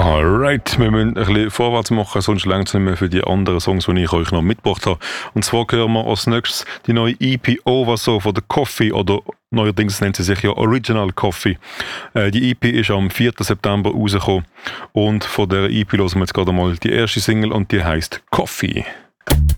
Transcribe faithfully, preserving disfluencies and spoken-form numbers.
Alright, wir müssen ein bisschen vorwärts machen, sonst reicht es nicht mehr für die anderen Songs, die ich euch noch mitgebracht habe. Und zwar hören wir als nächstes die neue E P Over So von der Coffee, oder neuerdings nennt sie sich ja Original Coffee. Äh, die E P ist am vierten September rausgekommen und von der E P hören wir jetzt gerade mal die erste Single und die heisst Coffee.